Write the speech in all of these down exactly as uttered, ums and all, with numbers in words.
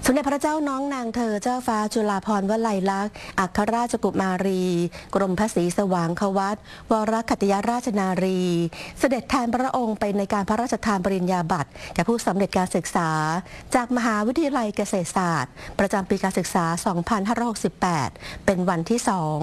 สมเด็จพระเจ้าน้องนางเธอเจ้าฟ้าจุฬาภรณ์วลัยลักษณ์อัครราชกุมารี กรมพระศรีสว่างควัตรวรคัตยราชนารี เสด็จแทนพระองค์ไปในการพระราชทานปริญญาบัตรแก่ผู้สำเร็จการศึกษาจากมหาวิทยาลัยเกษตรศาสตร์ประจำปีการศึกษา สองพันห้าร้อยหกสิบแปด เป็นวันที่สอง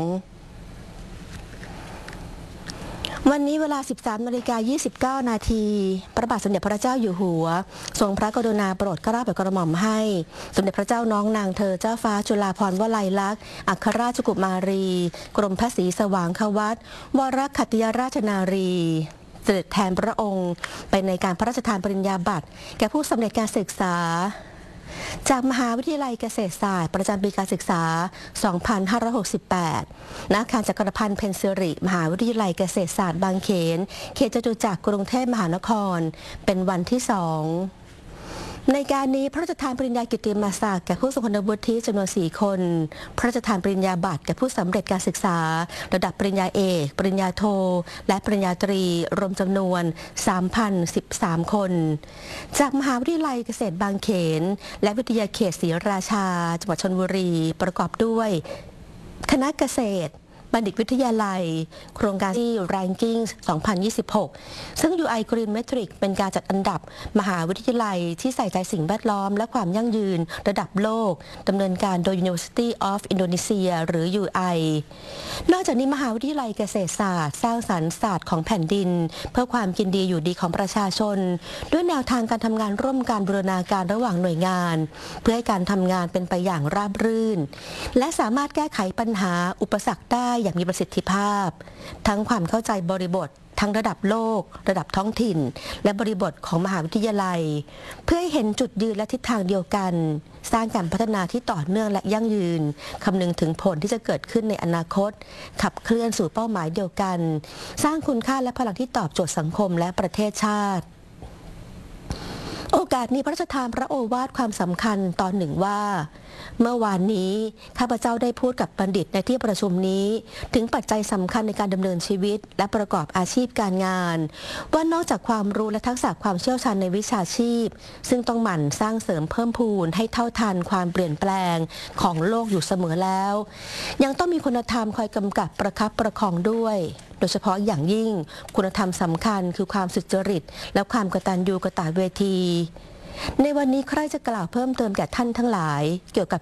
วันนี้เวลา สิบสามนาฬิกายี่สิบเก้า นาทีพระบาทสมเด็จพระเจ้าอยู่หัวทรงพระกรุณาโปรดเกล้าโปรดกระหม่อมให้สมเด็จพระเจ้าน้องนางเธอเจ้าฟ้าจุฬาภรณ์วลัยลักษณ์อัครราชกุมารี กรมพระศรีสว่างควัตรวรคัตยราชนารี เสด็จแทนพระองค์ไปในการพระราชทานปริญญาบัตรแก่ผู้สำเร็จการศึกษาจากมหาวิทยาลัยเกษตรศาสตร์ประจำปีการศึกษา สองพันห้าร้อยหกสิบแปด ณ อาคารจักรพันธ์เพญสิริมหาวิทยาลัยเกษตรศาสตร์บางเขนเขตจตุจักรกรุงเทพมหานครเป็นวันที่สองในการนี้พระราชทานปริญญากิตติมศักดิ์แก่ผู้ทรงคุณวุฒิจำนวนสี่คนพระราชทานปริญญาบัตรแก่ผู้สำเร็จการศึกษาระดับปริญญาเอกปริญญาโทและปริญญาตรีรวมจำนวน สามพันสิบสาม คนจากมหาวิทยาลัยเกษตรบางเขนและวิทยาเขตศรีราชาจังหวัดชลบุรีประกอบด้วยคณะเกษตรบัณฑิตวิทยาลัยโครงการที่ Ranking สองพันยี่สิบหก ซึ่ง ยู ไอ Green Metric เป็นการจัดอันดับมหาวิทยาลัยที่ใส่ใจสิ่งแวดล้อมและความยั่งยืนระดับโลกดำเนินการโดย University of Indonesia หรือ ยู ไอ นอกจากนี้มหาวิทยาลัยเกษตรศาสตร์สร้างสรรค์ศาสตร์ของแผ่นดินเพื่อความกินดีอยู่ดีของประชาชนด้วยแนวทางการทำงานร่วมกันบูรณาการระหว่างหน่วยงานเพื่อให้การทำงานเป็นไปอย่างราบรื่นและสามารถแก้ไขปัญหาอุปสรรคได้อย่างมีประสิทธิภาพทั้งความเข้าใจบริบททั้งระดับโลกระดับท้องถิ่นและบริบทของมหาวิทยาลัยเพื่อให้เห็นจุดยืนและทิศทางเดียวกันสร้างการพัฒนาที่ต่อเนื่องและยั่งยืนคำนึงถึงผลที่จะเกิดขึ้นในอนาคตขับเคลื่อนสู่เป้าหมายเดียวกันสร้างคุณค่าและพลังที่ตอบโจทย์สังคมและประเทศชาติโอกาสนี้พระราชทานพระโอวาทความสำคัญตอนหนึ่งว่าเมื่อวานนี้ข้าพเจ้าได้พูดกับบัณฑิตในที่ประชุมนี้ถึงปัจจัยสำคัญในการดำเนินชีวิตและประกอบอาชีพการงานว่านอกจากความรู้และทักษะความเชี่ยวชาญในวิชาชีพซึ่งต้องหมั่นสร้างเสริมเพิ่มพูนให้เท่าทันความเปลี่ยนแปลงของโลกอยู่เสมอแล้วยังต้องมีคุณธรรมคอยกำกับประคับประคองด้วยโดยเฉพาะอย่างยิ่งคุณธรรมสำคัญคือความสุจริตและความกตัญญูกตเวทีในวันนี้ใครจะกล่าวเพิ่มเติมแก่ท่านทั้งหลายเกี่ยวกับ